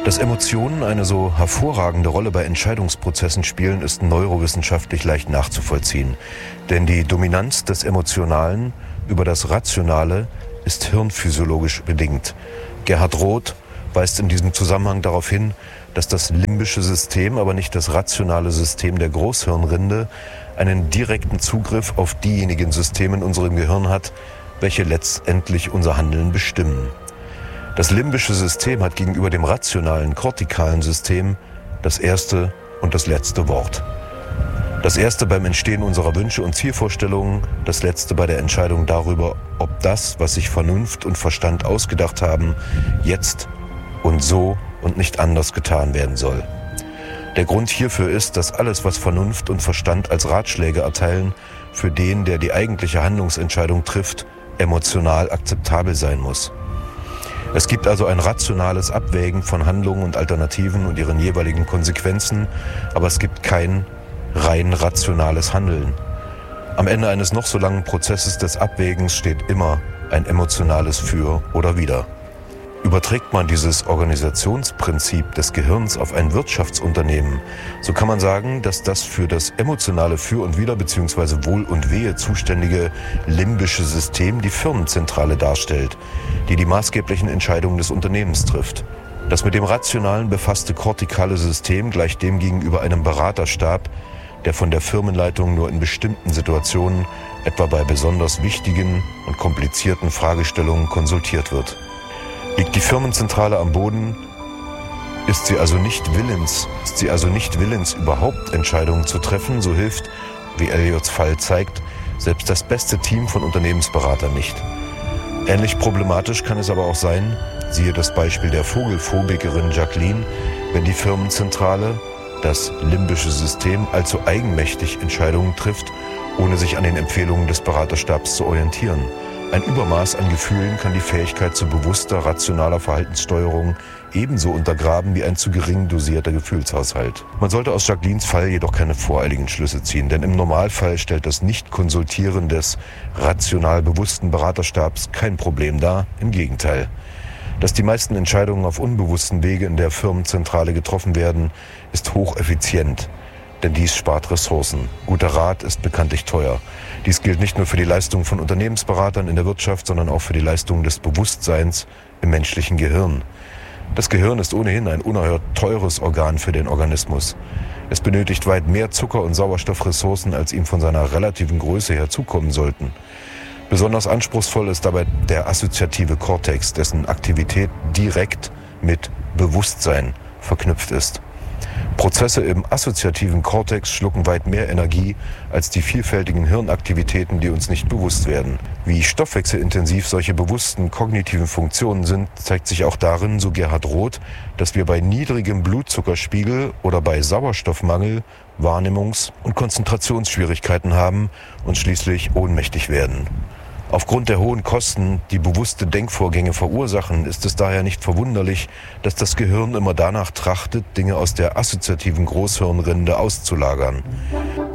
Dass Emotionen eine so hervorragende Rolle bei Entscheidungsprozessen spielen, ist neurowissenschaftlich leicht nachzuvollziehen. Denn die Dominanz des Emotionalen über das Rationale ist hirnphysiologisch bedingt. Gerhard Roth weist in diesem Zusammenhang darauf hin, dass das limbische System, aber nicht das rationale System der Großhirnrinde, einen direkten Zugriff auf diejenigen Systeme in unserem Gehirn hat, welche letztendlich unser Handeln bestimmen. Das limbische System hat gegenüber dem rationalen, kortikalen System das erste und das letzte Wort. Das erste beim Entstehen unserer Wünsche und Zielvorstellungen, das letzte bei der Entscheidung darüber, ob das, was sich Vernunft und Verstand ausgedacht haben, jetzt und so und nicht anders getan werden soll. Der Grund hierfür ist, dass alles, was Vernunft und Verstand als Ratschläge erteilen, für den, der die eigentliche Handlungsentscheidung trifft, emotional akzeptabel sein muss. Es gibt also ein rationales Abwägen von Handlungen und Alternativen und ihren jeweiligen Konsequenzen, aber es gibt kein rein rationales Handeln. Am Ende eines noch so langen Prozesses des Abwägens steht immer ein emotionales Für oder Wider. Überträgt man dieses Organisationsprinzip des Gehirns auf ein Wirtschaftsunternehmen, so kann man sagen, dass das für das emotionale Für und Wider bzw. Wohl und Wehe zuständige limbische System die Firmenzentrale darstellt, die die maßgeblichen Entscheidungen des Unternehmens trifft. Das mit dem Rationalen befasste kortikale System gleicht dem gegenüber einem Beraterstab, der von der Firmenleitung nur in bestimmten Situationen, etwa bei besonders wichtigen und komplizierten Fragestellungen, konsultiert wird. Liegt die Firmenzentrale am Boden, ist sie also nicht willens, überhaupt Entscheidungen zu treffen, so hilft, wie Elliots Fall zeigt, selbst das beste Team von Unternehmensberatern nicht. Ähnlich problematisch kann es aber auch sein, siehe das Beispiel der Vogelphobikerin Jacqueline, wenn die Firmenzentrale, das limbische System, allzu eigenmächtig Entscheidungen trifft, ohne sich an den Empfehlungen des Beraterstabs zu orientieren. Ein Übermaß an Gefühlen kann die Fähigkeit zu bewusster, rationaler Verhaltenssteuerung ebenso untergraben wie ein zu gering dosierter Gefühlshaushalt. Man sollte aus Jacquelines Fall jedoch keine voreiligen Schlüsse ziehen, denn im Normalfall stellt das Nicht-Konsultieren des rational bewussten Beraterstabs kein Problem dar, im Gegenteil. Dass die meisten Entscheidungen auf unbewussten Wege in der Firmenzentrale getroffen werden, ist hocheffizient. Denn dies spart Ressourcen. Guter Rat ist bekanntlich teuer. Dies gilt nicht nur für die Leistung von Unternehmensberatern in der Wirtschaft, sondern auch für die Leistung des Bewusstseins im menschlichen Gehirn. Das Gehirn ist ohnehin ein unerhört teures Organ für den Organismus. Es benötigt weit mehr Zucker- und Sauerstoffressourcen, als ihm von seiner relativen Größe her zukommen sollten. Besonders anspruchsvoll ist dabei der assoziative Kortex, dessen Aktivität direkt mit Bewusstsein verknüpft ist. Prozesse im assoziativen Kortex schlucken weit mehr Energie als die vielfältigen Hirnaktivitäten, die uns nicht bewusst werden. Wie stoffwechselintensiv solche bewussten kognitiven Funktionen sind, zeigt sich auch darin, so Gerhard Roth, dass wir bei niedrigem Blutzuckerspiegel oder bei Sauerstoffmangel Wahrnehmungs- und Konzentrationsschwierigkeiten haben und schließlich ohnmächtig werden. Aufgrund der hohen Kosten, die bewusste Denkvorgänge verursachen, ist es daher nicht verwunderlich, dass das Gehirn immer danach trachtet, Dinge aus der assoziativen Großhirnrinde auszulagern.